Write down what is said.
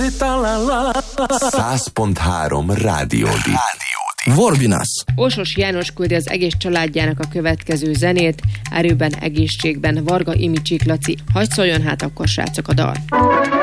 100.3 Rádiódi. Vorbinász. Orsos János küldi az egész családjának a következő zenét, erőben, egészségben, Varga Imicsék Laci. Hagy szóljon hát akkor, srácok, a dal.